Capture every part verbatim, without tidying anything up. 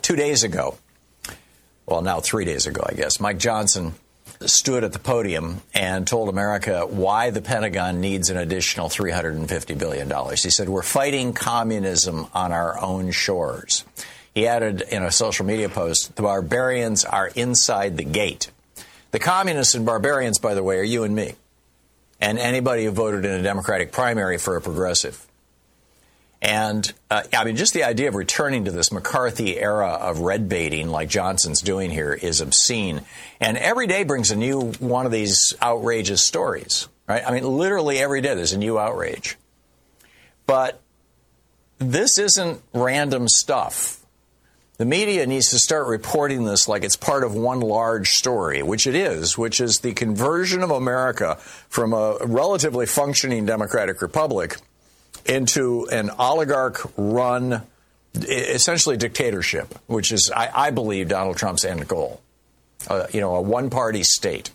two days ago, well, now three days ago, I guess, Mike Johnson stood at the podium and told America why the Pentagon needs an additional three hundred fifty billion dollars. He said, we're fighting communism on our own shores. He added in a social media post, the barbarians are inside the gate. The communists and barbarians, by the way, are you and me, and anybody who voted in a Democratic primary for a progressive. And, uh, I mean, just the idea of returning to this McCarthy era of red baiting like Johnson's doing here is obscene. And every day brings a new one of these outrageous stories, right? I mean, literally every day there's a new outrage. But this isn't random stuff. The media needs to start reporting this like it's part of one large story, which it is, which is the conversion of America from a relatively functioning democratic republic into an oligarch-run, essentially dictatorship, which is, I, I believe, Donald Trump's end goal. Uh, you know, a one-party state.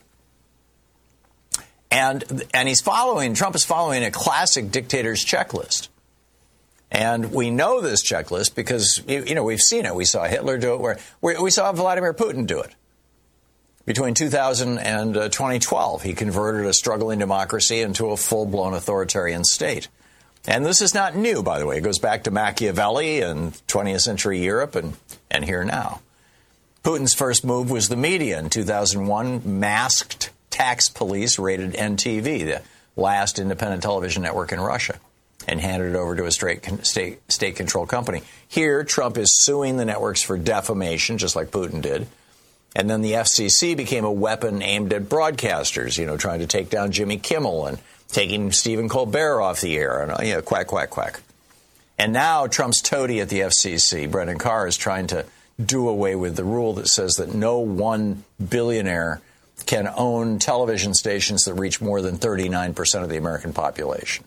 And and he's following, Trump is following a classic dictator's checklist. And we know this checklist because, you, you know, we've seen it. We saw Hitler do it. Where, we, we saw Vladimir Putin do it. Between two thousand and uh, twenty twelve, he converted a struggling democracy into a full-blown authoritarian state. And this is not new, by the way. It goes back to Machiavelli and twentieth century Europe and, and here now. Putin's first move was the media. In two thousand one, masked tax police raided N T V, the last independent television network in Russia, and handed it over to a straight state, state-controlled company. Here, Trump is suing the networks for defamation, just like Putin did. And then the F C C became a weapon aimed at broadcasters, you know, trying to take down Jimmy Kimmel and taking Stephen Colbert off the air, and you know, quack, quack, quack. And now Trump's toady at the F C C, Brendan Carr, is trying to do away with the rule that says that no one billionaire can own television stations that reach more than thirty-nine percent of the American population.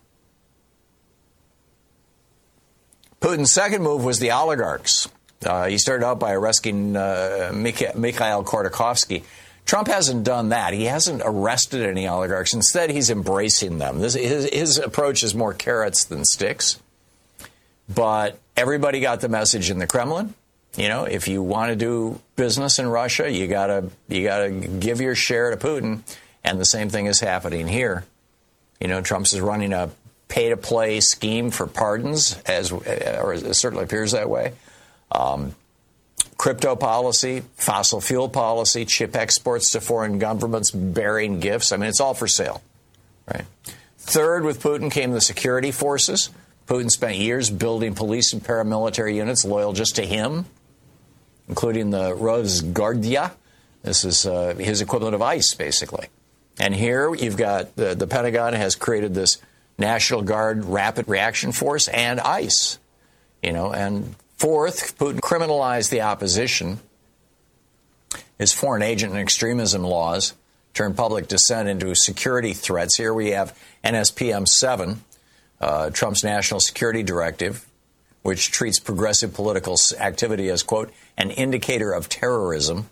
Putin's second move was the oligarchs. Uh, he started out by arresting uh, Mikha- Mikhail Khodorkovsky. Trump hasn't done that. He hasn't arrested any oligarchs. Instead, he's embracing them. This, his, his approach is more carrots than sticks. But everybody got the message in the Kremlin. You know, if you want to do business in Russia, you gotta you gotta give your share to Putin. And the same thing is happening here. You know, Trump's is running a pay-to-play scheme for pardons, as or it certainly appears that way. Um, Crypto policy, fossil fuel policy, chip exports to foreign governments, bearing gifts. I mean, it's all for sale, right? Third, with Putin came the security forces. Putin spent years building police and paramilitary units loyal just to him, including the Rosguardia. This is uh, his equivalent of ICE, basically. And here you've got the, the Pentagon has created this National Guard Rapid Reaction Force and ICE, you know, and fourth, Putin criminalized the opposition. His foreign agent and extremism laws turned public dissent into security threats. Here we have N S P M seven, uh, Trump's national security directive, which treats progressive political activity as, quote, an indicator of terrorism.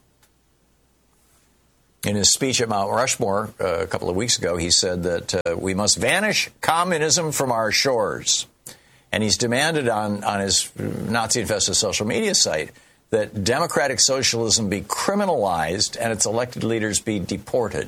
In his speech at Mount Rushmore uh, a couple of weeks ago, he said that uh, we must vanish communism from our shores. And he's demanded on, on his Nazi-infested social media site that democratic socialism be criminalized and its elected leaders be deported.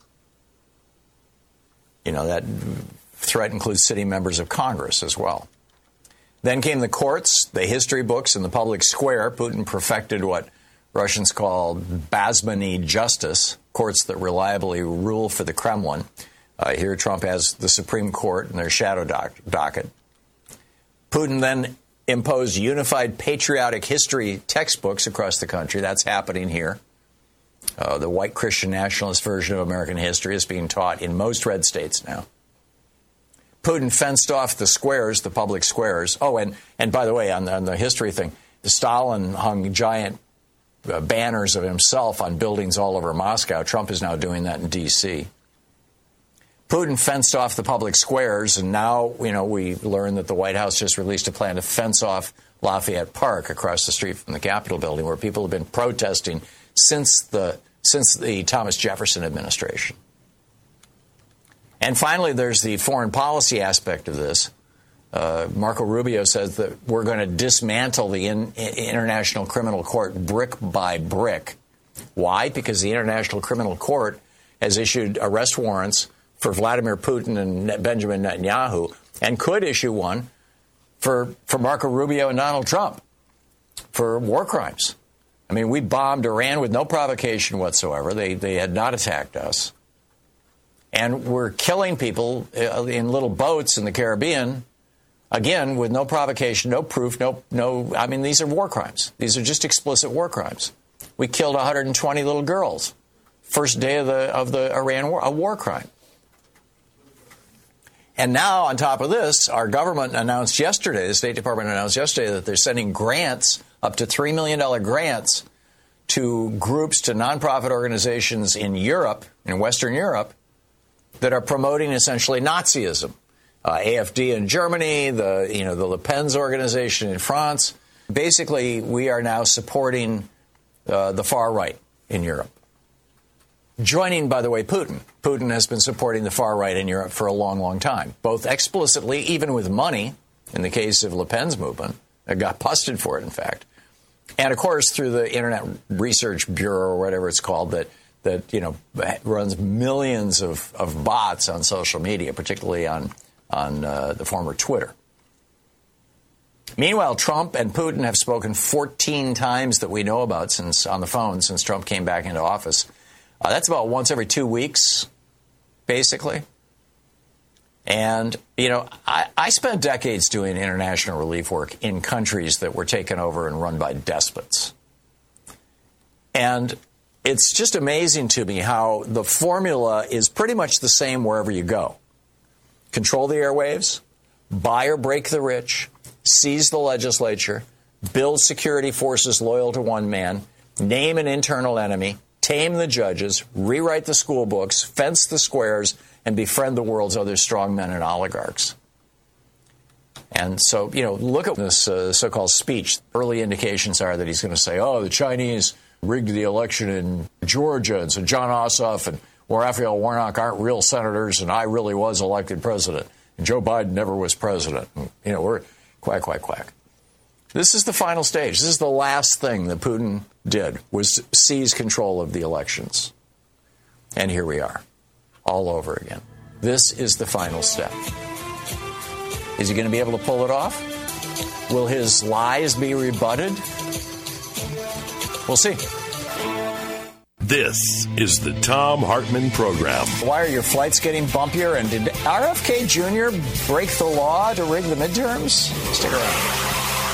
You know, that threat includes sitting members of Congress as well. Then came the courts, the history books, and the public square. Putin perfected what Russians call Basmany justice, courts that reliably rule for the Kremlin. Uh, here Trump has the Supreme Court and their shadow doc- docket. Putin then imposed unified patriotic history textbooks across the country. That's happening here. Uh, the white Christian nationalist version of American history is being taught in most red states now. Putin fenced off the squares, the public squares. Oh, and, and by the way, on the, on the history thing, Stalin hung giant uh, banners of himself on buildings all over Moscow. Trump is now doing that in D C Putin fenced off the public squares, and now, you know, we learned that the White House just released a plan to fence off Lafayette Park across the street from the Capitol building, where people have been protesting since the since the Thomas Jefferson administration. And finally, there's the foreign policy aspect of this. Uh, Marco Rubio says that we're going to dismantle the in, International Criminal Court brick by brick. Why? Because the International Criminal Court has issued arrest warrants for Vladimir Putin and Benjamin Netanyahu, and could issue one for, for Marco Rubio and Donald Trump for war crimes. I mean, we bombed Iran with no provocation whatsoever. They, they had not attacked us. And we're killing people in little boats in the Caribbean, again, with no provocation, no proof, no, no, I mean, these are war crimes. These are just explicit war crimes. We killed one hundred twenty little girls. First day of the, of the Iran war, a war crime. And now, on top of this, our government announced yesterday, the State Department announced yesterday that they're sending grants, up to three million dollars grants, to groups, to nonprofit organizations in Europe, in Western Europe, that are promoting essentially Nazism. Uh, A F D in Germany, the you know the Le Pen's organization in France. Basically, we are now supporting uh, the far right in Europe. Joining, by the way, Putin. Putin has been supporting the far right in Europe for a long, long time, both explicitly, even with money, in the case of Le Pen's movement. They got busted for it, in fact. And, of course, through the Internet Research Bureau, or whatever it's called, that that, you know, runs millions of, of bots on social media, particularly on, on uh, the former Twitter. Meanwhile, Trump and Putin have spoken fourteen times that we know about since on the phone since Trump came back into office. Uh, that's about once every two weeks, basically. And, you know, I, I spent decades doing international relief work in countries that were taken over and run by despots. And it's just amazing to me how the formula is pretty much the same wherever you go. Control the airwaves, buy or break the rich, seize the legislature, build security forces loyal to one man, name an internal enemy, tame the judges, rewrite the school books, fence the squares, and befriend the world's other strongmen and oligarchs. And so, you know, look at this uh, so-called speech. Early indications are that he's going to say, oh, the Chinese rigged the election in Georgia, and so John Ossoff and Raphael Warnock aren't real senators, and I really was elected president, and Joe Biden never was president. And, you know, we're quack, quack, quack. This is the final stage. This is the last thing that Putin did, was seize control of the elections. And here we are, all over again. This is the final step. Is he going to be able to pull it off? Will his lies be rebutted? We'll see. This is the Thom Hartmann Program. Why are your flights getting bumpier? And did R F K Junior break the law to rig the midterms? Stick around.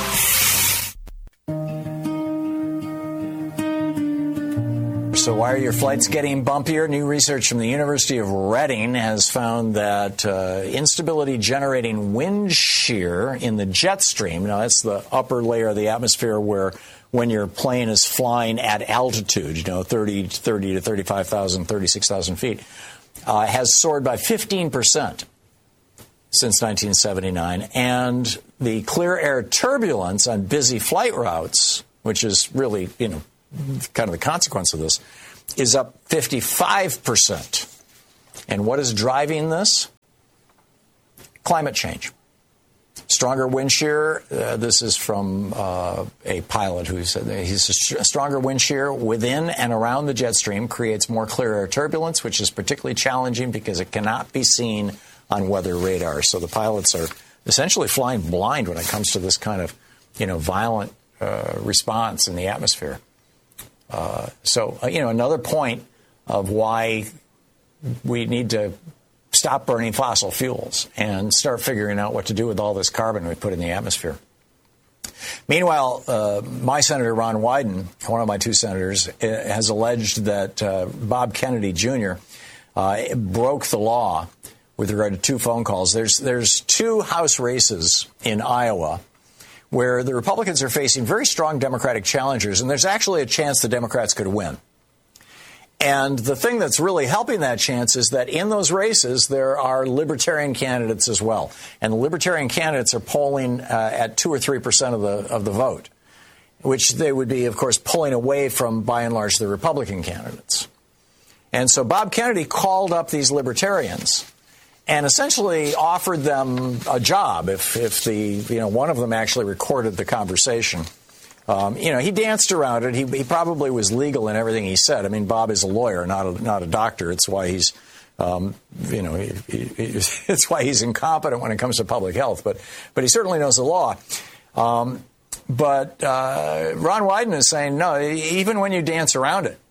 So why are your flights getting bumpier? New research from the University of Reading has found that uh, instability-generating wind shear in the jet stream, now that's the upper layer of the atmosphere where when your plane is flying at altitude, you know, thirty, thirty to thirty-five thousand, thirty-six thousand feet, uh, has soared by fifteen percent since nineteen seventy-nine. And the clear air turbulence on busy flight routes, which is really, you know, kind of the consequence of this, is up fifty-five percent. And what is driving this? Climate change. Stronger wind shear. Uh, this is from uh, a pilot who said that he says a stronger wind shear within and around the jet stream creates more clear air turbulence, which is particularly challenging because it cannot be seen on weather radar. So the pilots are essentially flying blind when it comes to this kind of, you know, violent uh, response in the atmosphere. Uh, so, uh, you know, another point of why we need to stop burning fossil fuels and start figuring out what to do with all this carbon we put in the atmosphere. Meanwhile, uh, my Senator Ron Wyden, one of my two senators, has alleged that uh, Bob Kennedy Junior Uh, broke the law with regard to two phone calls. There's, there's two House races in Iowa where the Republicans are facing very strong Democratic challengers, and there's actually a chance the Democrats could win. And the thing that's really helping that chance is that in those races, there are libertarian candidates as well. And the libertarian candidates are polling uh, at two or three percent of the of the vote, which they would be, of course, pulling away from, by and large, the Republican candidates. And so Bob Kennedy called up these libertarians and essentially offered them a job if, if the, you know, one of them actually recorded the conversation. Um, you know, he danced around it. He, he probably was legal in everything he said. I mean, Bob is a lawyer, not a, not a doctor. It's why he's, um, you know, he, he, it's why he's incompetent when it comes to public health. But, but he certainly knows the law. Um, but uh, Ron Wyden is saying, no, even when you dance around it,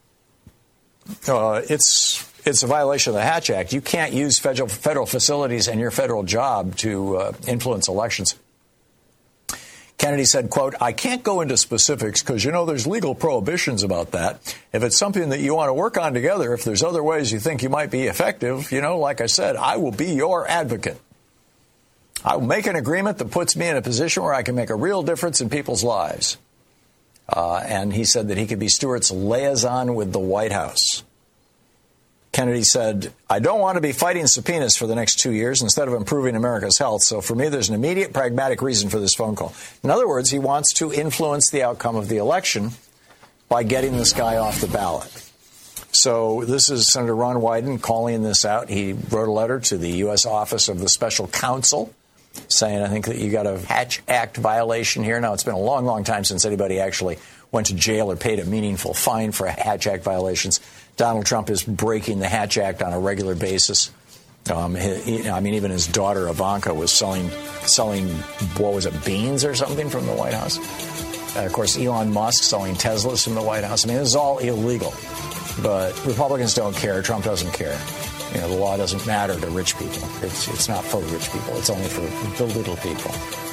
uh, it's it's a violation of the Hatch Act. You can't use federal federal facilities and your federal job to uh, influence elections. Kennedy said, quote, I can't go into specifics because, you know, there's legal prohibitions about that. If it's something that you want to work on together, if there's other ways you think you might be effective, you know, like I said, I will be your advocate. I will make an agreement that puts me in a position where I can make a real difference in people's lives. Uh, and he said that he could be Stewart's liaison with the White House. Kennedy said, I don't want to be fighting subpoenas for the next two years instead of improving America's health. So for me, there's an immediate pragmatic reason for this phone call. In other words, he wants to influence the outcome of the election by getting this guy off the ballot. So this is Senator Ron Wyden calling this out. He wrote a letter to the U S Office of the Special Counsel saying, I think that you got a Hatch Act violation here. Now, it's been a long, long time since anybody actually went to jail or paid a meaningful fine for Hatch Act violations. Donald Trump is breaking the Hatch Act on a regular basis. Um, he, I mean, even his daughter Ivanka was selling, selling, what was it, beans or something from the White House. Uh, of course, Elon Musk selling Teslas from the White House. I mean, this is all illegal. But Republicans don't care. Trump doesn't care. You know, the law doesn't matter to rich people. It's, it's not for rich people. It's only for the little people.